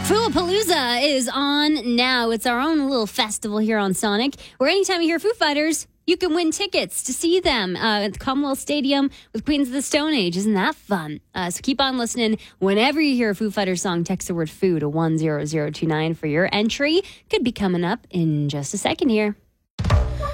Foodpalooza is on now. It's our own little festival here on Sonic, where anytime you hear Foo Fighters, you can win tickets to see them at the Commonwealth Stadium with Queens of the Stone Age. Isn't that fun? So keep on listening. Whenever you hear a Foo Fighters song, text the word food to 10029 for your entry. Could be coming up in just a second here.